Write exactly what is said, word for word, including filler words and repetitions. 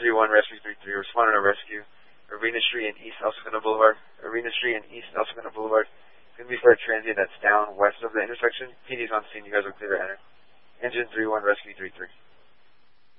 three one, Rescue three three, responding to rescue. Arena Street and East El Segundo Boulevard. Arena Street and East El Segundo Boulevard. Going to be for a transient that's down west of the intersection. P D's on scene. You guys are clear to enter. Engine three one, Rescue three three.